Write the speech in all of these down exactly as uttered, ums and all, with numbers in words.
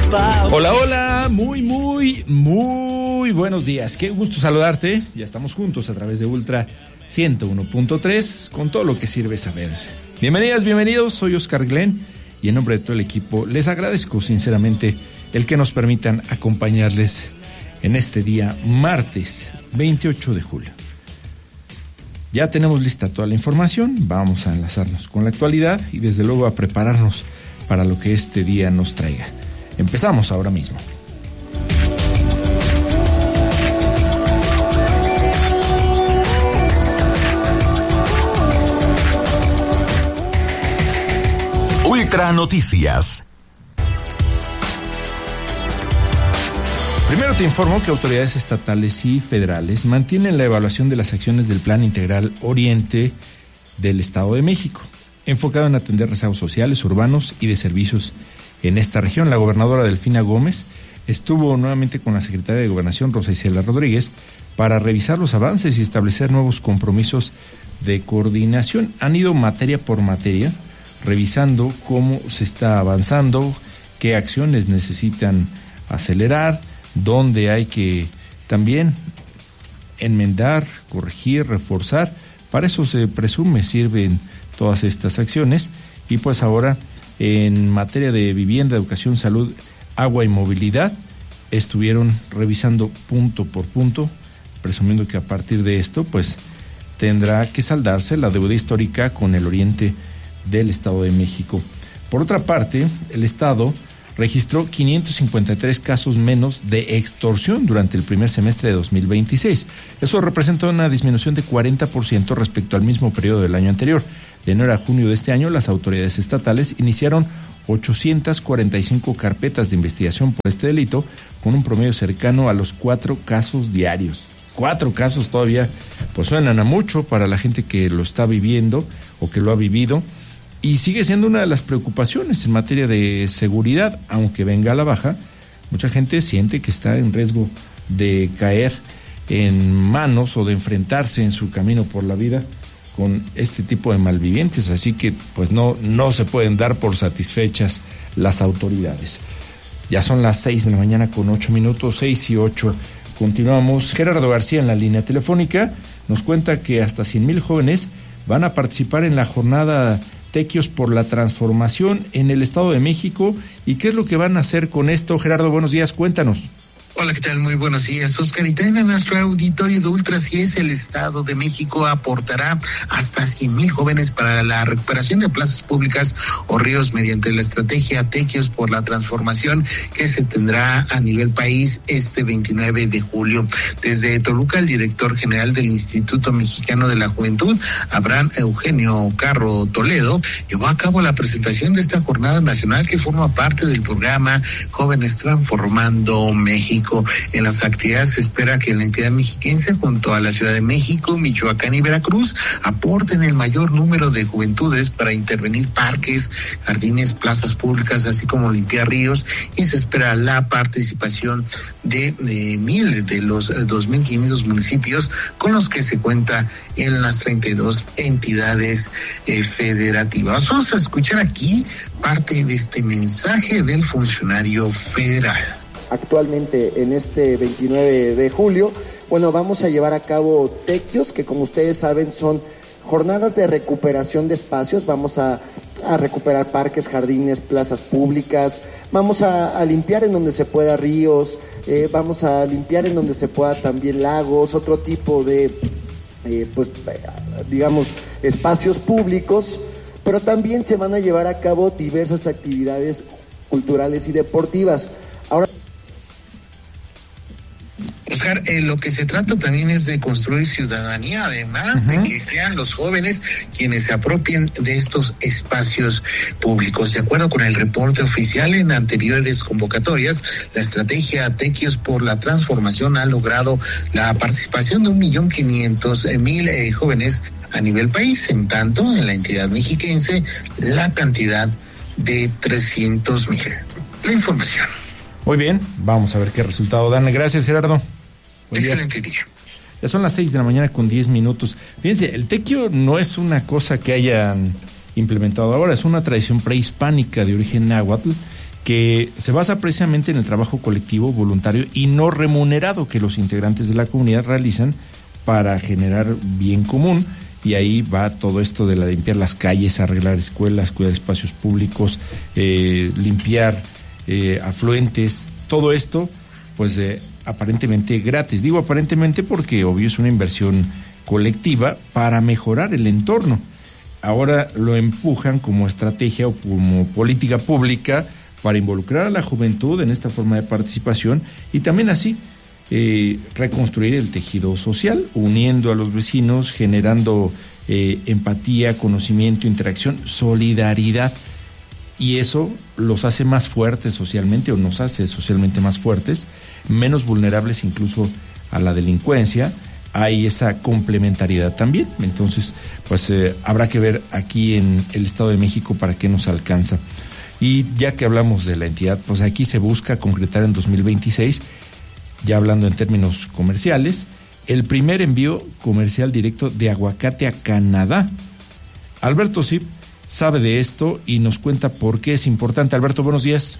Hola, hola, muy, muy, muy buenos días. Qué gusto saludarte. Ya estamos juntos a través de Ultra ciento uno punto tres con todo lo que sirve saber. Bienvenidas, bienvenidos. Soy Oscar Glenn y en nombre de todo el equipo les agradezco sinceramente el que nos permitan acompañarles en este día martes veintiocho de julio. Ya tenemos lista toda la información, vamos a enlazarnos con la actualidad y desde luego a prepararnos para lo que este día nos traiga. Empezamos ahora mismo. Ultra Noticias. Primero te informo que autoridades estatales y federales mantienen la evaluación de las acciones del Plan Integral Oriente del Estado de México, enfocado en atender rezagos sociales, urbanos y de servicios en esta región. La gobernadora Delfina Gómez estuvo nuevamente con la secretaria de Gobernación, Rosa Isela Rodríguez, para revisar los avances y establecer nuevos compromisos de coordinación. Han ido materia por materia, revisando cómo se está avanzando, qué acciones necesitan acelerar, dónde hay que también enmendar, corregir, reforzar. Para eso se presume sirven todas estas acciones. Y pues ahora, en materia de vivienda, educación, salud, agua y movilidad, estuvieron revisando punto por punto, presumiendo que a partir de esto pues tendrá que saldarse la deuda histórica con el oriente del Estado de México. Por otra parte, el Estado registró quinientos cincuenta y tres casos menos de extorsión durante el primer semestre de dos mil veintiséis. Eso representa una disminución de cuarenta por ciento respecto al mismo periodo del año anterior. De enero a junio de este año, las autoridades estatales iniciaron ochocientas cuarenta y cinco carpetas de investigación por este delito, con un promedio cercano a los cuatro casos diarios. Cuatro casos todavía, pues suenan a mucho para la gente que lo está viviendo o que lo ha vivido. Y sigue siendo una de las preocupaciones en materia de seguridad, aunque venga a la baja. Mucha gente siente que está en riesgo de caer en manos o de enfrentarse en su camino por la vida con este tipo de malvivientes, así que pues no, no se pueden dar por satisfechas las autoridades. Ya son las seis de la mañana con ocho minutos, seis y ocho. Continuamos. Gerardo García en la línea telefónica nos cuenta que hasta cien mil jóvenes van a participar en la jornada Tequios por la Transformación en el Estado de México. ¿Y qué es lo que van a hacer con esto? Gerardo, buenos días, cuéntanos. Hola, ¿qué tal? Muy buenos días, Oscar. Y también a nuestro auditorio de Ultra, si es el Estado de México, aportará hasta cien mil jóvenes para la recuperación de plazas públicas o ríos mediante la estrategia Tequios por la Transformación que se tendrá a nivel país este veintinueve de julio. Desde Toluca, el director general del Instituto Mexicano de la Juventud, Abraham Eugenio Carro Toledo, llevó a cabo la presentación de esta jornada nacional que forma parte del programa Jóvenes Transformando México. En las actividades se espera que la entidad mexiquense, junto a la Ciudad de México, Michoacán y Veracruz, aporten el mayor número de juventudes para intervenir parques, jardines, plazas públicas, así como limpiar ríos, y se espera la participación de, de mil de los dos mil quinientos municipios con los que se cuenta en las treinta y dos entidades eh, federativas. Vamos a escuchar aquí parte de este mensaje del funcionario federal. Actualmente en este veintinueve de julio, bueno, vamos a llevar a cabo Tequios, que como ustedes saben son jornadas de recuperación de espacios. Vamos a, a recuperar parques, jardines, plazas públicas, vamos a, a limpiar en donde se pueda ríos, eh, vamos a limpiar en donde se pueda también lagos, otro tipo de, eh, pues, digamos, espacios públicos, pero también se van a llevar a cabo diversas actividades culturales y deportivas. Ahora, Oscar, eh, lo que se trata también es de construir ciudadanía, además uh-huh. de que sean los jóvenes quienes se apropien de estos espacios públicos. De acuerdo con el reporte oficial en anteriores convocatorias, la estrategia Tequios por la Transformación ha logrado la participación de un millón quinientos mil eh, jóvenes a nivel país. En tanto, en la entidad mexiquense, la cantidad de trescientos mil. La información. Muy bien, vamos a ver qué resultado dan. Gracias, Gerardo. Buen Excelente día. día. Ya son las seis de la mañana con diez minutos. Fíjense, el tequio no es una cosa que hayan implementado ahora, es una tradición prehispánica de origen náhuatl que se basa precisamente en el trabajo colectivo, voluntario y no remunerado que los integrantes de la comunidad realizan para generar bien común. Y ahí va todo esto de la limpiar las calles, arreglar escuelas, cuidar espacios públicos, eh, limpiar eh, afluentes, todo esto pues eh, aparentemente gratis. Digo aparentemente porque obvio es una inversión colectiva para mejorar el entorno. Ahora lo empujan como estrategia o como política pública para involucrar a la juventud en esta forma de participación y también así Eh, reconstruir el tejido social, uniendo a los vecinos, generando eh, empatía, conocimiento, interacción, solidaridad, y eso los hace más fuertes socialmente, o nos hace socialmente más fuertes, menos vulnerables incluso a la delincuencia. Hay esa complementariedad también. Entonces, pues eh, habrá que ver aquí en el Estado de México para qué nos alcanza. Y ya que hablamos de la entidad, pues aquí se busca concretar en dos mil veintiséis, ya hablando en términos comerciales, el primer envío comercial directo de aguacate a Canadá. Alberto Zip sabe de esto y nos cuenta por qué es importante. Alberto, buenos días.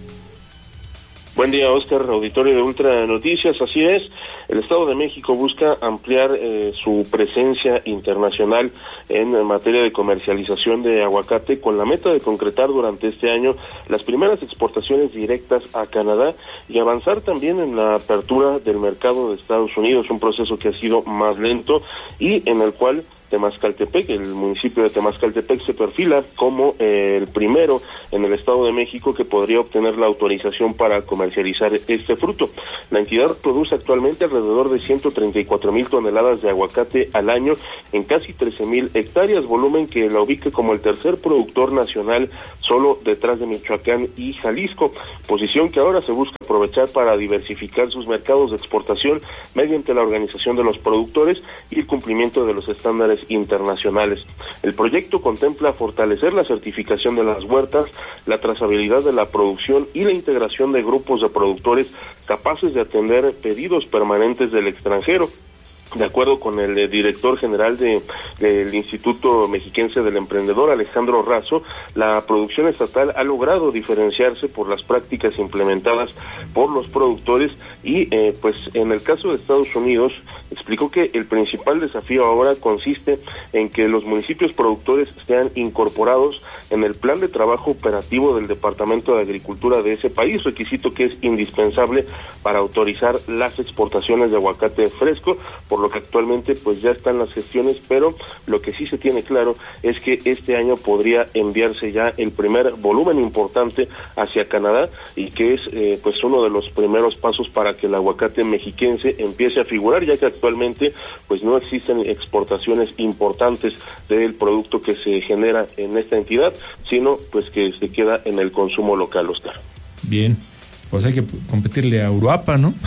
Buen día, Oscar, auditorio de Ultra Noticias. Así es, el Estado de México busca ampliar eh, su presencia internacional en materia de comercialización de aguacate con la meta de concretar durante este año las primeras exportaciones directas a Canadá y avanzar también en la apertura del mercado de Estados Unidos, un proceso que ha sido más lento y en el cual Temascaltepec, el municipio de Temascaltepec se perfila como eh, el primero en el Estado de México que podría obtener la autorización para comercializar este fruto. La entidad produce actualmente alrededor de ciento treinta y cuatro mil toneladas de aguacate al año en casi trece mil hectáreas, volumen que la ubica como el tercer productor nacional solo detrás de Michoacán y Jalisco, posición que ahora se busca aprovechar para diversificar sus mercados de exportación mediante la organización de los productores y el cumplimiento de los estándares internacionales. El proyecto contempla fortalecer la certificación de las huertas, la trazabilidad de la producción y la integración de grupos de productores capaces de atender pedidos permanentes del extranjero. De acuerdo con el eh, director general de del Instituto Mexiquense del Emprendedor, Alejandro Razo, la producción estatal ha logrado diferenciarse por las prácticas implementadas por los productores y eh, pues en el caso de Estados Unidos explicó que el principal desafío ahora consiste en que los municipios productores sean incorporados en el plan de trabajo operativo del Departamento de Agricultura de ese país, requisito que es indispensable para autorizar las exportaciones de aguacate fresco, por lo que actualmente pues ya están las gestiones, pero lo que sí se tiene claro es que este año podría enviarse ya el primer volumen importante hacia Canadá y que es eh, pues uno de los primeros pasos para que el aguacate mexiquense empiece a figurar, ya que actualmente pues no existen exportaciones importantes del producto que se genera en esta entidad, sino pues que se queda en el consumo local, Oscar. Bien, pues hay que competirle a Uruapa, ¿no?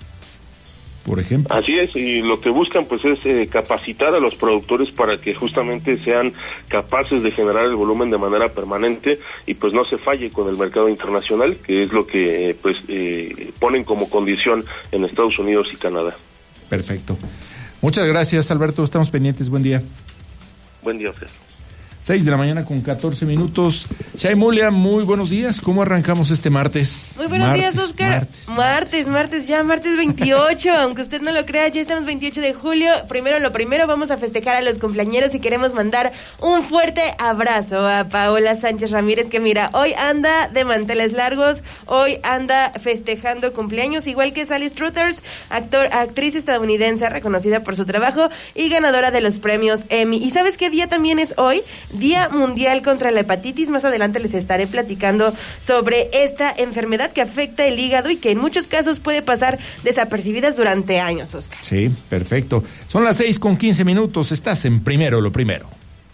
Por ejemplo. Así es, y lo que buscan pues es eh, capacitar a los productores para que justamente sean capaces de generar el volumen de manera permanente y pues no se falle con el mercado internacional, que es lo que eh, pues eh, ponen como condición en Estados Unidos y Canadá. Perfecto. Muchas gracias, Alberto, estamos pendientes, buen día. Buen día, Oscar. seis de la mañana con catorce minutos. Shaimulia, muy buenos días. ¿Cómo arrancamos este martes? Muy buenos martes, días, Oscar. Martes, martes, martes, ya martes veintiocho. Aunque usted no lo crea, ya estamos veintiocho de julio. Primero lo primero, vamos a festejar a los cumpleañeros y queremos mandar un fuerte abrazo a Paola Sánchez Ramírez, que mira, hoy anda de manteles largos, hoy anda festejando cumpleaños, igual que Sally Struthers, actor, actriz estadounidense reconocida por su trabajo y ganadora de los premios Emmy. ¿Y sabes qué día también es hoy? Día Mundial contra la Hepatitis. Más adelante les estaré platicando sobre esta enfermedad que afecta el hígado y que en muchos casos puede pasar desapercibidas durante años, Oscar. Sí, perfecto. Son las seis con quince minutos. Estás en Primero lo Primero.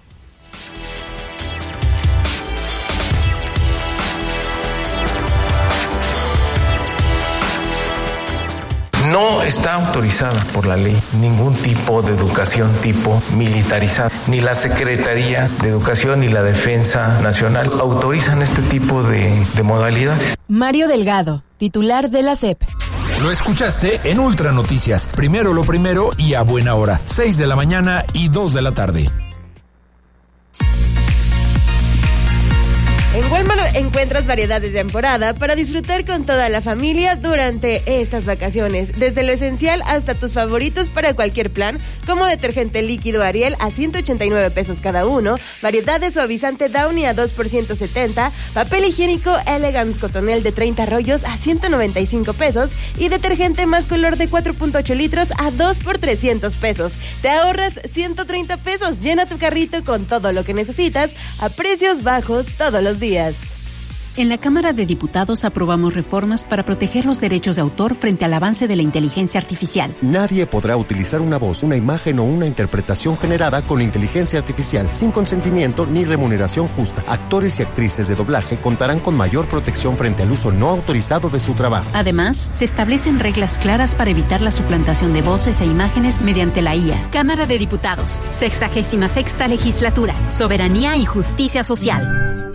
No está autorizada por la ley ningún tipo de educación tipo militarizada. Ni la Secretaría de Educación ni la Defensa Nacional autorizan este tipo de, de modalidades. Mario Delgado, titular de la S E P. Lo escuchaste en Ultra Noticias. Primero lo primero y a buena hora. seis de la mañana y dos de la tarde. En Walmart encuentras variedad de temporada para disfrutar con toda la familia durante estas vacaciones. Desde lo esencial hasta tus favoritos para cualquier plan, como detergente líquido Ariel a ciento ochenta y nueve pesos cada uno, variedad de suavizante Downy a dos por ciento setenta, papel higiénico Elegance Cotonel de treinta rollos a ciento noventa y cinco pesos y detergente Más Color de cuatro punto ocho litros a dos por trescientos pesos. Te ahorras ciento treinta pesos. Llena tu carrito con todo lo que necesitas a precios bajos todos los días. En la Cámara de Diputados aprobamos reformas para proteger los derechos de autor frente al avance de la inteligencia artificial. Nadie podrá utilizar una voz, una imagen o una interpretación generada con inteligencia artificial sin consentimiento ni remuneración justa. Actores y actrices de doblaje contarán con mayor protección frente al uso no autorizado de su trabajo. Además, se establecen reglas claras para evitar la suplantación de voces e imágenes mediante la I A. Cámara de Diputados, sexagésima sexta legislatura, soberanía y justicia social.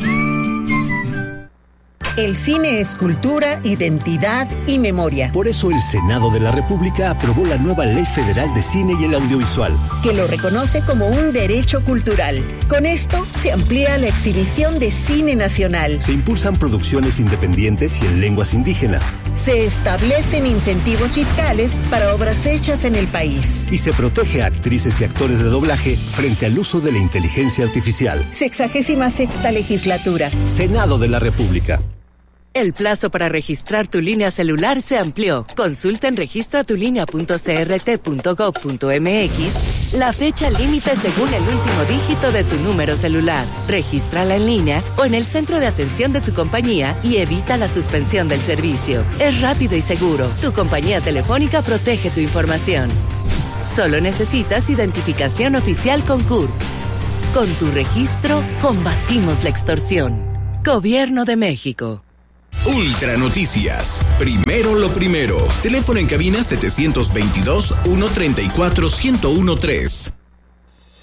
El cine es cultura, identidad y memoria. Por eso el Senado de la República aprobó la nueva Ley Federal de Cine y el Audiovisual, que lo reconoce como un derecho cultural. Con esto se amplía la exhibición de cine nacional. Se impulsan producciones independientes y en lenguas indígenas. Se establecen incentivos fiscales para obras hechas en el país. Y se protege a actrices y actores de doblaje frente al uso de la inteligencia artificial. Sexagésima sexta legislatura. Senado de la República. El plazo para registrar tu línea celular se amplió. Consulta en registratulinea punto c r t punto gov punto m x la fecha límite según el último dígito de tu número celular. Regístrala en línea o en el centro de atención de tu compañía y evita la suspensión del servicio. Es rápido y seguro. Tu compañía telefónica protege tu información. Solo necesitas identificación oficial con C U R P. Con tu registro, combatimos la extorsión. Gobierno de México. Ultra Noticias. Primero lo primero. Teléfono en cabina setecientos veintidós, ciento treinta y cuatro, ciento trece.